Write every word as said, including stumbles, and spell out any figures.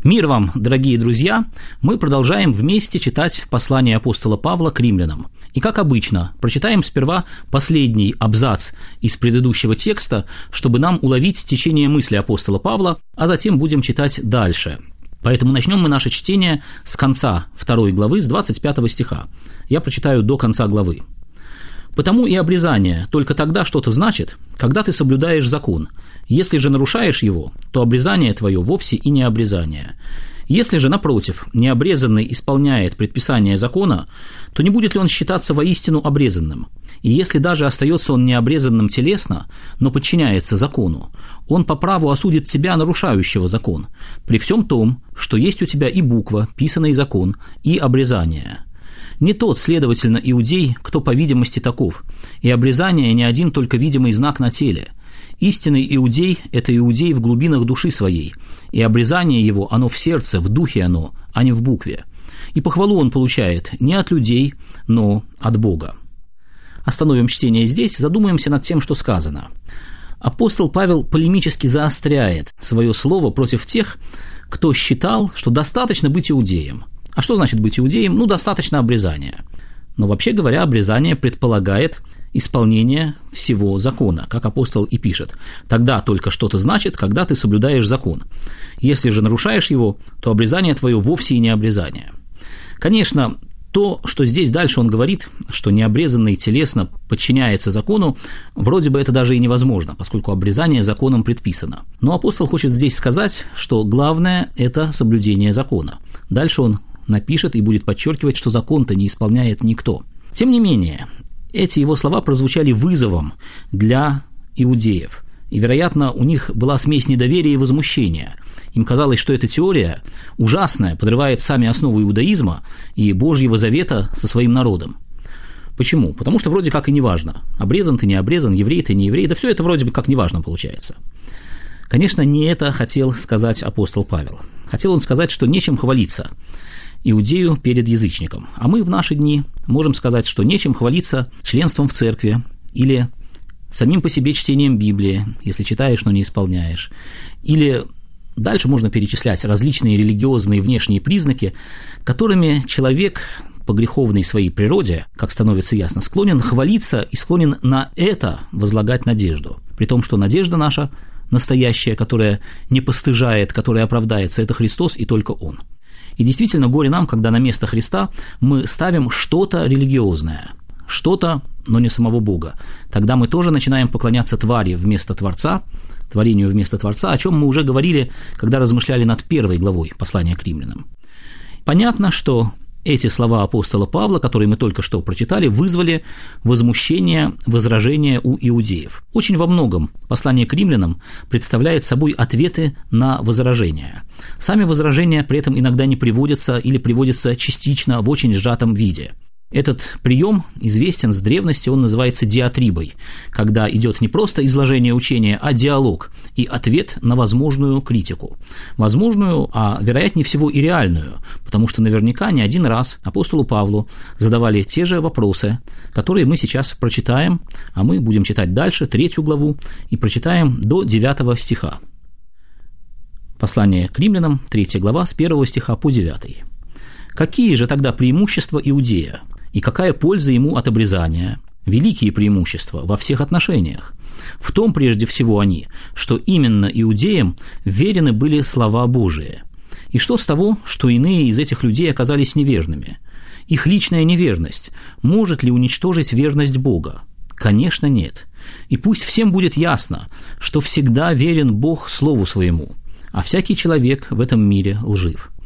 Мир вам, дорогие друзья! Мы продолжаем вместе читать послание апостола Павла к римлянам. И, как обычно, прочитаем сперва последний абзац из предыдущего текста, чтобы нам уловить течение мысли апостола Павла, а затем будем читать дальше. Поэтому начнем мы наше чтение с конца второй главы, с двадцать пятого стиха. Я прочитаю до конца главы. «Потому и обрезание только тогда что-то значит, когда ты соблюдаешь закон. Если же нарушаешь его, то обрезание твое вовсе и не обрезание. Если же, напротив, необрезанный исполняет предписание закона, то не будет ли он считаться воистину обрезанным? И если даже остается он необрезанным телесно, но подчиняется закону, он по праву осудит тебя, нарушающего закон, при всем том, что есть у тебя и буква, писанный закон, и обрезание. Не тот, следовательно, иудей, кто, по видимости, таков, и обрезание не один только видимый знак на теле. Истинный иудей – это иудей в глубинах души своей, и обрезание его, оно в сердце, в духе оно, а не в букве. И похвалу он получает не от людей, но от Бога». Остановим чтение здесь, задумаемся над тем, что сказано. Апостол Павел полемически заостряет свое слово против тех, кто считал, что достаточно быть иудеем. А что значит быть иудеем? Ну, достаточно обрезания. Но вообще говоря, обрезание предполагает исполнение всего закона, как апостол и пишет. Тогда только что-то значит, когда ты соблюдаешь закон. Если же нарушаешь его, то обрезание твое вовсе и не обрезание. Конечно, то, что здесь дальше он говорит, что необрезанный телесно подчиняется закону, вроде бы это даже и невозможно, поскольку обрезание законом предписано. Но апостол хочет здесь сказать, что главное – это соблюдение закона. Дальше он напишет и будет подчеркивать, что закон-то не исполняет никто. Тем не менее, эти его слова прозвучали вызовом для иудеев, и, вероятно, у них была смесь недоверия и возмущения. Им казалось, что эта теория ужасная, подрывает сами основы иудаизма и Божьего завета со своим народом. Почему? Потому что вроде как и не важно, обрезан ты, не обрезан, еврей ты, не еврей, да все это вроде бы как не важно получается. Конечно, не это хотел сказать апостол Павел. Хотел он сказать, что нечем хвалиться иудею перед язычником. А мы в наши дни можем сказать, что нечем хвалиться членством в церкви или самим по себе чтением Библии, если читаешь, но не исполняешь. Или дальше можно перечислять различные религиозные внешние признаки, которыми человек по греховной своей природе, как становится ясно, склонен хвалиться и склонен на это возлагать надежду. При том, что надежда наша настоящая, которая не постыжает, которая оправдается, это Христос и только Он. И действительно, горе нам, когда на место Христа мы ставим что-то религиозное, что-то, но не самого Бога. Тогда мы тоже начинаем поклоняться твари вместо Творца, творению вместо Творца, о чем мы уже говорили, когда размышляли над первой главой послания к римлянам. Понятно, что эти слова апостола Павла, которые мы только что прочитали, вызвали возмущение, возражение у иудеев. Очень во многом послание к римлянам представляет собой ответы на возражения. Сами возражения при этом иногда не приводятся или приводятся частично в очень сжатом виде. Этот прием известен с древности, он называется диатрибой, когда идет не просто изложение учения, а диалог и ответ на возможную критику. Возможную, а вероятнее всего и реальную, потому что наверняка не один раз апостолу Павлу задавали те же вопросы, которые мы сейчас прочитаем, а мы будем читать дальше, третью главу, и прочитаем до девятого стиха. Послание к римлянам, третья глава, с первого стиха по девятый. «Какие же тогда преимущества иудея? И какая польза ему от обрезания? Великие преимущества во всех отношениях. В том прежде всего они, что именно иудеям верены были слова Божии. И что с того, что иные из этих людей оказались неверными? Их личная неверность может ли уничтожить верность Бога? Конечно, нет. И пусть всем будет ясно, что всегда верен Бог Слову Своему, а всякий человек в этом мире лжив.